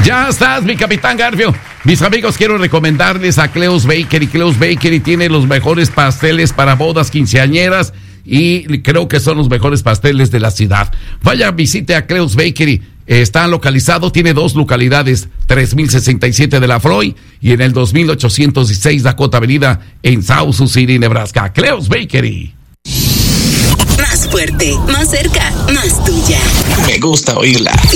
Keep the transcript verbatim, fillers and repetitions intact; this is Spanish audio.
Ya estás, mi capitán Garfio. Mis amigos, quiero recomendarles a Cleo's Bakery. Cleo's Bakery tiene los mejores pasteles para bodas, quinceañeras, y creo que son los mejores pasteles de la ciudad. Vaya, visite a Cleo's Bakery. Está localizado, tiene dos localidades, tres mil sesenta y siete de la Floyd y en el dos mil ochocientos dieciséis Dakota Avenida en South Sioux City, Nebraska. Cleo's Bakery. Más fuerte, más cerca, más tuya. Me gusta oírla.